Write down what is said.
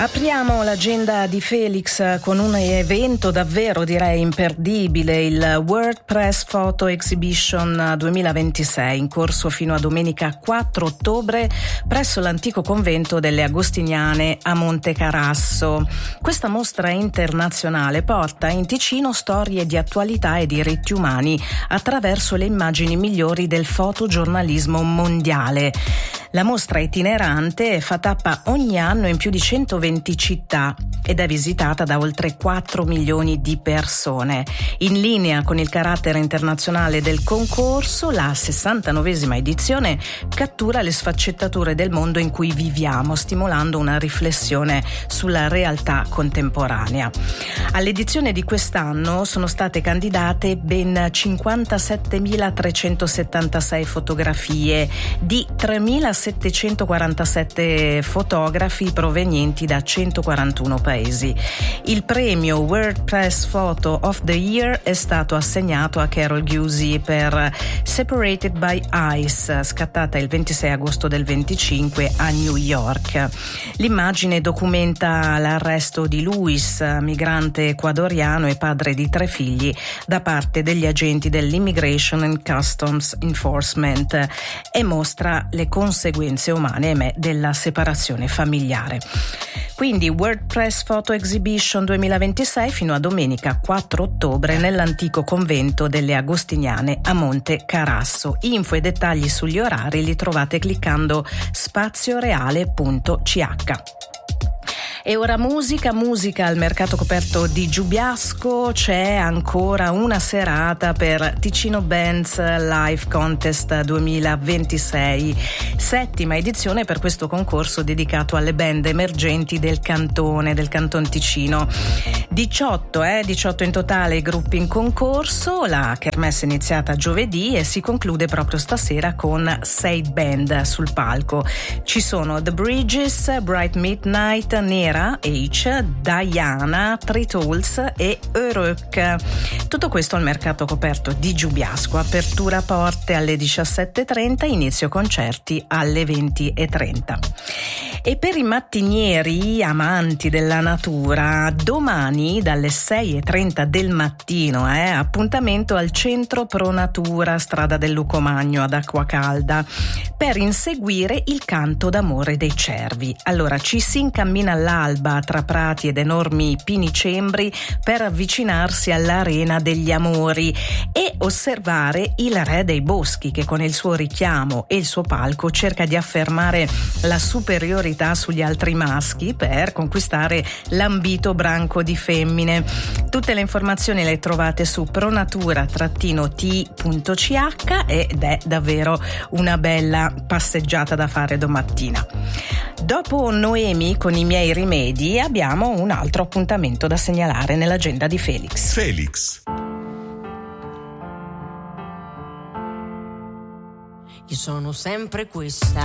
Apriamo l'agenda di Felix con un evento davvero direi imperdibile, il World Press Photo Exhibition 2026, in corso fino a domenica 4 ottobre presso l'antico convento delle Agostiniane a Monte Carasso. Questa mostra internazionale porta in Ticino storie di attualità e diritti umani attraverso le immagini migliori del fotogiornalismo mondiale. La mostra itinerante fa tappa ogni anno in più di 120 città ed è visitata da oltre 4 milioni di persone. In linea con il carattere internazionale del concorso, la 69esima edizione cattura le sfaccettature del mondo in cui viviamo, stimolando una riflessione sulla realtà contemporanea. All'edizione di quest'anno sono state candidate ben 57.376 fotografie di 3.747 fotografi provenienti da 141 paesi. Il premio World Press Photo of the Year è stato assegnato a Carol Giusy per Separated by Ice, scattata il 26 agosto del 25 a New York. L'immagine documenta l'arresto di Luis, migrante ecuadoriano e padre di 3 figli, da parte degli agenti dell'Immigration and Customs Enforcement e mostra le conseguenze umane della separazione familiare. Quindi World Press Photo Exhibition 2026 fino a domenica 4 ottobre nell'antico convento delle Agostiniane a Monte Carasso. Info e dettagli sugli orari li trovate cliccando spazioreale.ch. E ora musica al mercato coperto di Giubiasco. C'è ancora una serata per Ticino Bands Live Contest 2026, 7ª edizione per questo concorso dedicato alle band emergenti del Canton Ticino. 18 in totale i gruppi in concorso. La kermesse è iniziata giovedì e si conclude proprio stasera con 6 band sul palco. Ci sono The Bridges, Bright Midnight, Nera, H, Diana, Three Tools e Eurek. Tutto questo al mercato coperto di Giubiasco. Apertura porte alle 17:30, inizio concerti alle 20:30. E per i mattinieri amanti della natura, domani dalle 6:30 del mattino appuntamento al Centro Pro Natura, strada del Lucomagno ad Acquacalda, per inseguire il canto d'amore dei cervi. Allora ci si incammina all'alba tra prati ed enormi pinicembri per avvicinarsi all'arena degli amori e osservare il re dei boschi, che con il suo richiamo e il suo palco cerca di affermare la superiorità sugli altri maschi per conquistare l'ambito branco di femmine. Tutte le informazioni le trovate su pronatura-t.ch ed è davvero una bella passeggiata da fare domattina. Dopo Noemi con i miei rimedi abbiamo un altro appuntamento da segnalare nell'agenda di Felix. Io sono sempre questa.